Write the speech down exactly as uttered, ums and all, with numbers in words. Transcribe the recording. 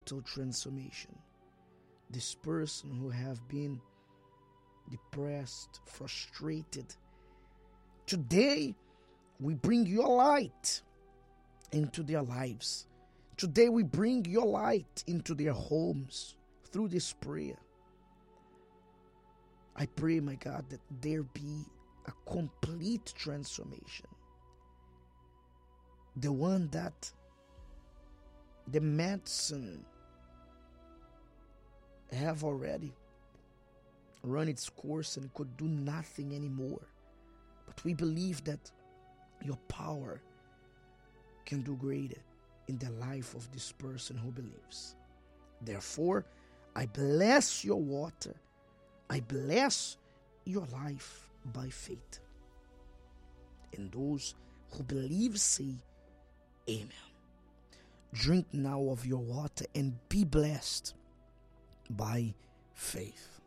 total transformation. This person who have been depressed, frustrated, today we bring your light into their lives. Today we bring your light into their homes through this prayer. I pray, my God, that there be a complete transformation. The one that the medicine have already run its course and could do nothing anymore. But we believe that your power can do greater in the life of this person who believes. Therefore, I bless your water. I bless your life by faith. And those who believe say, Amen. Drink now of your water and be blessed by faith.